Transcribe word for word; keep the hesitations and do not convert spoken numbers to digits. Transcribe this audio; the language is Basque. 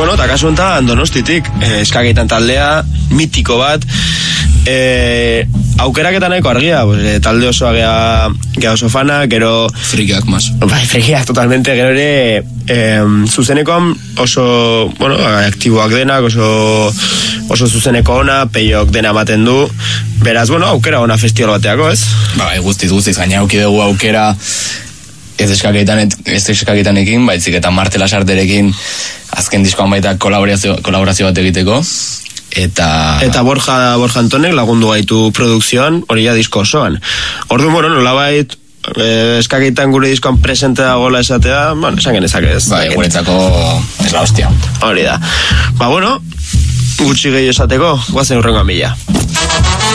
bueno, eta kasu enten Donostitik, eh, Eskageitan taldea, mitiko bat, eh, aukeraketa nahiko argia, pues, eh, talde osoa gea, gea oso fana, gero... Frikiak mas. Bai, frikiak totalmente, gero ere, eh, zuzenekoan oso, bueno, aktiboak denak, oso, oso zuzeneko ona, peiok dena ematen du, beraz, bueno, aukera ona festival bateako, ez? Bai, guztiz, guztiz, gaina auki dugu aukera, ez eskaketanekin, baitzik eta Martela Sarterekin azken diskoan baita kolaborazio, kolaborazio bat egiteko, eta... Eta Borja, Borja Antonek lagundu gaitu produkzioan, hori ja disko osoan. Ordu, bueno, nolabait, eh, eskaketan gure diskoan presente dagoela esatea, bueno, esan genezak ez. Bai, guretzako ez la hostia. Hori da. Ba, bueno, gutxi gehi esateko, guazen urrengoan bila.